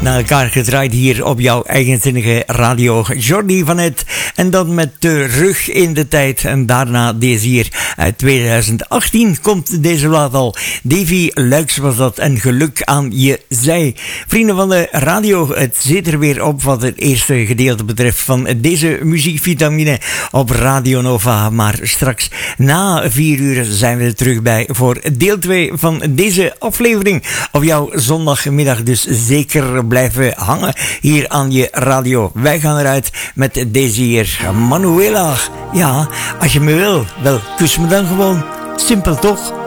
naar elkaar gedraaid hier op jouw eigenzinnige radio. Jordi van Het. En dan met de rug in de tijd. En daarna deze hier uit 2018 komt deze plaat al. Davy Luiks was dat. En geluk aan je zij. Vrienden van de radio, het zit er weer op wat het eerste gedeelte betreft van deze muziekvitamine op Radio Nova. Maar straks na 4 uur zijn we er terug bij voor deel 2 van deze aflevering op jouw zondagmiddag. Dus zeker blijven hangen hier aan je radio. Wij gaan eruit met deze hier, Manuela. Ja, als je me wil, wel, kus me dan gewoon. Simpel toch?